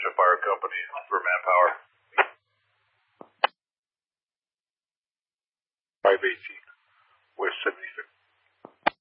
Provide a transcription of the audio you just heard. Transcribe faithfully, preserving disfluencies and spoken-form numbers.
Township Fire Company for manpower. five eighteen West seventy-fifth.